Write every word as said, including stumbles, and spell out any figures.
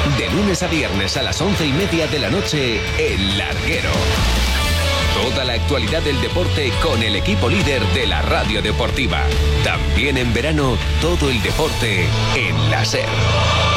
De lunes a viernes a las once y media de la noche, El Larguero. Toda la actualidad del deporte con el equipo líder de la radio deportiva. También en verano, todo el deporte en la SER.